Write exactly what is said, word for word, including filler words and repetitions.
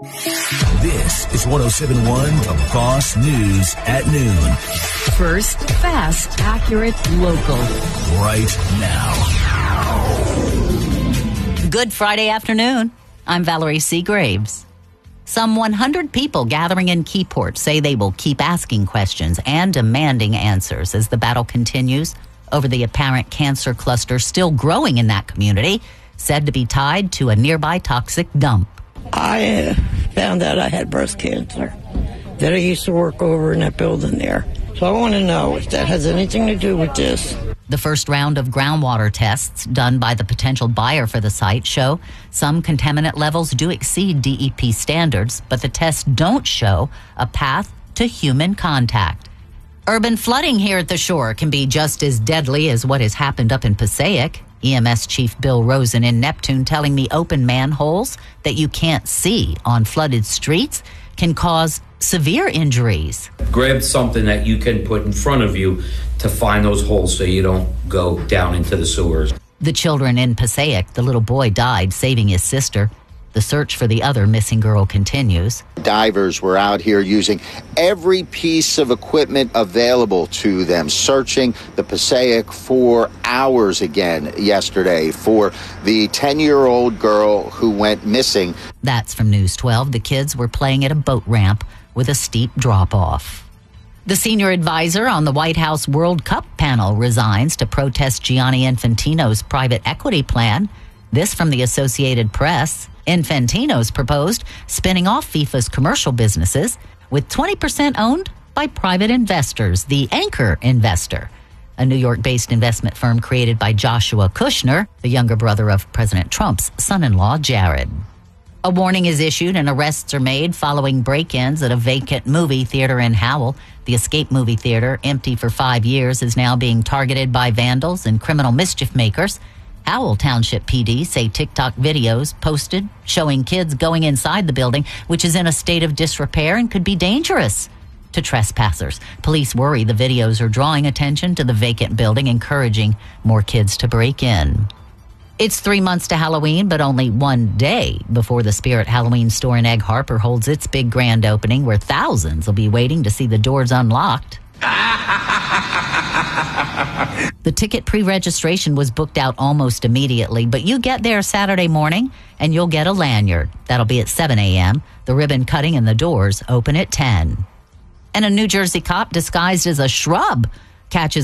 This is one oh seven point one The Boss News at noon. First, fast, accurate, local. Right now. Good Friday afternoon. I'm Valerie Seagraves. Some one hundred people gathering in Keyport say they will keep asking questions and demanding answers as the battle continues over the apparent cancer cluster still growing in that community, said to be tied to a nearby toxic dump. I uh, found out I had breast cancer, that I used to work over in that building there. So I want to know if that has anything to do with this. The first round of groundwater tests done by the potential buyer for the site show some contaminant levels do exceed D E P standards, but the tests don't show a path to human contact. Urban flooding here at the shore can be just as deadly as what has happened up in Passaic. E M S Chief Bill Rosen in Neptune telling me open manholes that you can't see on flooded streets can cause severe injuries. Grab something that you can put in front of you to find those holes so you don't go down into the sewers. The children in Passaic, the little boy died saving his sister. The search for the other missing girl continues. Divers were out here using every piece of equipment available to them, searching the Passaic for hours again yesterday for the ten-year-old girl who went missing. That's from News twelve. The kids were playing at a boat ramp with a steep drop-off. The senior advisor on the White House World Cup panel resigns to protest Gianni Infantino's private equity plan. This from the Associated Press. Infantino's proposed spinning off FIFA's commercial businesses with twenty percent owned by private investors, the Anchor Investor, a New York-based investment firm created by Joshua Kushner, the younger brother of President Trump's son-in-law, Jared. A warning is issued and arrests are made following break-ins at a vacant movie theater in Howell. The Escape Movie Theater, empty for five years, is now being targeted by vandals and criminal mischief makers. Howell Township P D say TikTok videos posted showing kids going inside the building, which is in a state of disrepair and could be dangerous to trespassers. Police worry the videos are drawing attention to the vacant building, encouraging more kids to break in. It's three months to Halloween, but only one day before the Spirit Halloween store in Egg Harbor holds its big grand opening, where thousands will be waiting to see the doors unlocked. The ticket pre-registration was booked out almost immediately, but you get there Saturday morning and you'll get a lanyard. That'll be at seven a.m. The ribbon cutting and the doors open at ten. And a New Jersey cop disguised as a shrub catches